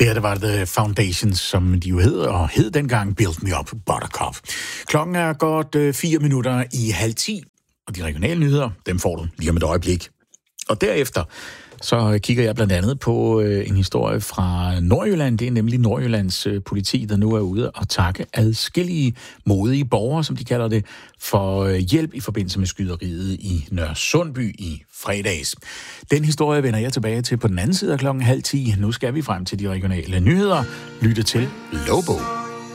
Det her, det var The Foundations, som de jo hed dengang Build Me Up Buttercup. Klokken er godt 4 minutter i 9:30, og de regionale nyheder, dem får du lige om et øjeblik. Og derefter, så kigger jeg blandt andet på en historie fra Nordjylland. Det er nemlig Nordjyllands politi, der nu er ude og takke adskillige modige borgere, som de kalder det, for hjælp i forbindelse med skyderiet i Nørresundby i fredags. Den historie vender jeg tilbage til på den anden side af klokken 9:30. Nu skal vi frem til de regionale nyheder. Lytte til Lobo.